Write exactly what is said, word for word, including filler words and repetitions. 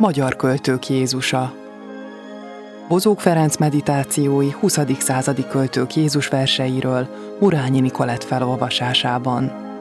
Magyar költők Jézusa. Bozók Ferenc meditációi huszadik századi költők Jézus verseiről Urányi Nikolett felolvasásában.